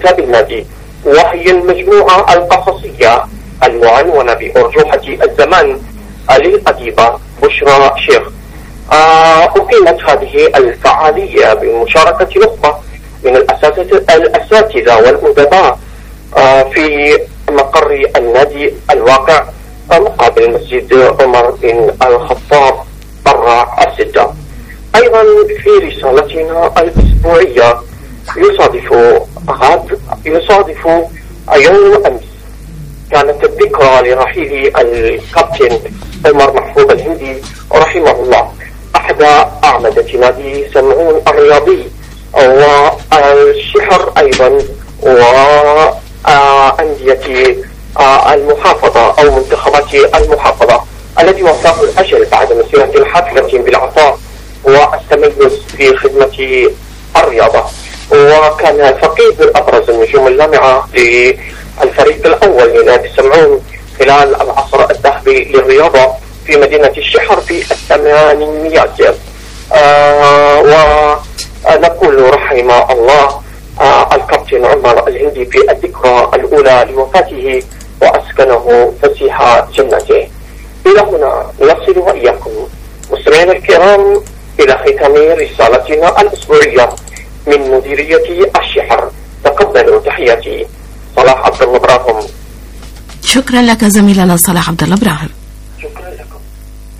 كتاب النادي، وهي المجموعة القصصية المعنونة بأرجوحة الزمان للأديبة بشرى شيخ. أقيمت هذه الفعالية بمشاركة نخبة من الأساتذة والأدباء في مقر النادي الواقع مقابل مسجد عمر بن الخطاب برع السدة. أيضا في رسالتنا الأسبوعية يصادف يوم أمس كانت الذكرى لرحيل الكابتن عمر محفوظ الهندي رحمه الله، أحد أعمدة نادي سمعون الرياضي والشحر أيضا وأندية المحافظة أو منتخبات المحافظة، الذي وفاه الأجل بعد مسيرة حافلة بالعطاء والتميز في خدمة الرياضة. وكان فقيد من أبرز النجوم اللامعة للفريق الأول لنادي سمعون خلال العصر الذهبي للرياضة في مدينة الشحر في الثمانينيات. ونقول رحم الله الكابتن عمر الهندي في الذكرى الأولى لوفاته وأسكنه فسيح جنته. إلى هنا نصل وإياكم مستمعينا الكرام إلى ختام رسالتنا الأسبوعية من مديرية الشحر. تقبلوا تحياتي، صلاح عبد الله إبراهيم. شكرا لك زميلنا صلاح عبد الله إبراهيم.